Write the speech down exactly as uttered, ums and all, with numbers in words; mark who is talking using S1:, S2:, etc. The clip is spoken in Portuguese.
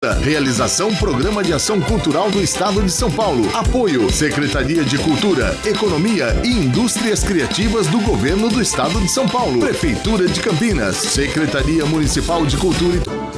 S1: Realização Programa de Ação Cultural do Estado de São Paulo. Apoio Secretaria de Cultura, Economia e Indústrias Criativas do Governo do Estado de São Paulo. Prefeitura de Campinas. Secretaria Municipal de Cultura e